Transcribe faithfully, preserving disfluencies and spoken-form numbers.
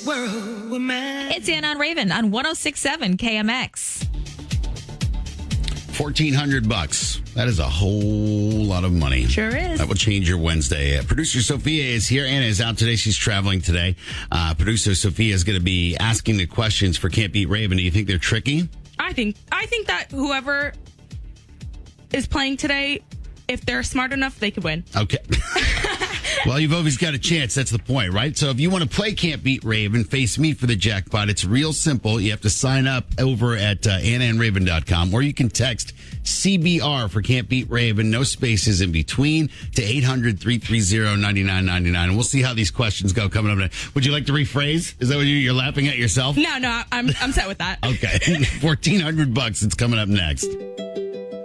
world were mine. It's Ann on Raven on one oh six point seven K M X. fourteen hundred bucks. That is a whole lot of money. Sure is. That will change your Wednesday. Uh, producer Sophia is here. Anna is out today. She's traveling today. Uh, producer Sophia is going to be asking the questions for Can't Beat Raven. Do you think they're tricky? I think I think that whoever is playing today, if they're smart enough, they could win. Okay. Well, you've always got a chance. That's the point, right? So if you want to play Can't Beat Raven, face me for the jackpot. It's real simple. You have to sign up over at uh, anna and raven dot com, or you can text C B R for Can't Beat Raven, no spaces in between, to eight hundred, three three zero, nine nine nine nine. And we'll see how these questions go coming up next. Would you like to rephrase? Is that what you, you're laughing at yourself? No, no, I'm I'm set with that. Okay. fourteen hundred bucks. It's coming up next.